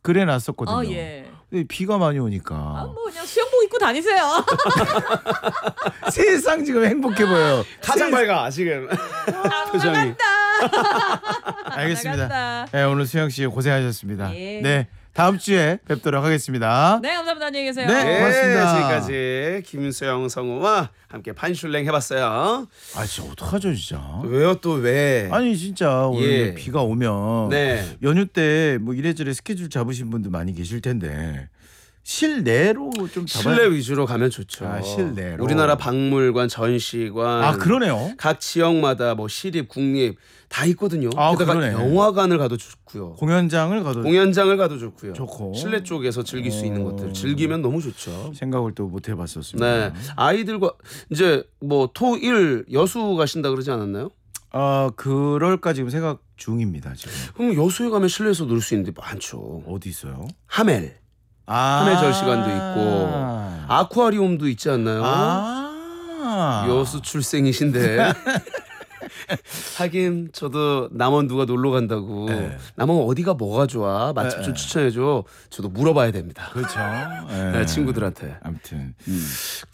그래 놨었거든요. 예. 근데 비가 많이 오니까 뭐 그냥 수영복 입고 다니세요. 세상 지금 행복해 보여요. 가장 밝아 지금 표정이. 나간다. 알겠습니다. 나간다. 네, 오늘 수영 씨 고생하셨습니다. 예. 네, 다음 주에 뵙도록 하겠습니다. 네, 감사합니다. 안녕히 계세요. 네. 고맙습니다. 지금까지 김수영 성우와 함께 판슐랭 해봤어요. 아 진짜 어떡하죠 진짜. 왜요 또 왜? 아니 진짜 오늘 예. 비가 오면 네. 연휴 때 뭐 이래저래 스케줄 잡으신 분들 많이 계실 텐데 실내로 좀 잡아야 실내 위주로 가면 좋죠. 아, 실내로. 우리나라 박물관, 전시관, 아 그러네요. 각 지역마다 뭐 시립, 국립 다 있거든요. 아, 게다가 그러네. 영화관을 가도 좋고요. 공연장을 가도 공연장을 가도 좋고요. 좋고. 실내 쪽에서 즐길 수 있는 것들 즐기면 너무 좋죠. 생각을 또 못 해봤었습니다. 네, 아이들과 이제 뭐 토일 여수 가신다 그러지 않았나요? 아 그럴까 지금 생각 중입니다 지금. 그럼 여수에 가면 실내에서 놀 수 있는 데 많죠. 어디 있어요? 하멜, 하멜 전시관도 있고 아쿠아리움도 있지 않나요? 여수 출생이신데. 하긴 저도 남원 누가 놀러 간다고 네. 남원 어디가 뭐가 좋아 맛집 좀 추천해줘. 저도 물어봐야 됩니다. 그렇죠. 네, 친구들한테. 아무튼